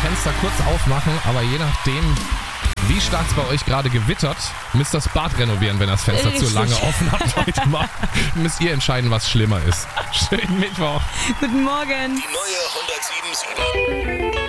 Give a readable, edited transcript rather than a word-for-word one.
Fenster kurz aufmachen, aber je nachdem, wie stark es bei euch gerade gewittert, müsst das Bad renovieren, wenn das Fenster zu lange offen habt heute mal. Müsst ihr entscheiden, was schlimmer ist. Schönen Mittwoch. Guten Morgen. Die neue 107.7.